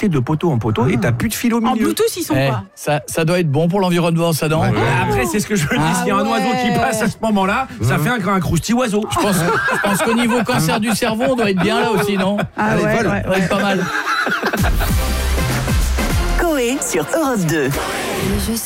sauter de poteau en poteau et t'as plus de fil au milieu. En Bluetooth, ils sont quoi? Ça doit être bon pour l'environnement, ça, non? Après, c'est ce que je veux dire. S'il y a un oiseau qui passe à ce moment-là, ça fait un croustille oiseau. Je pense qu'au niveau cancer du cerveau, on doit être bien là aussi, non? Allez, On doit être pas mal. Coé sur Europe 2.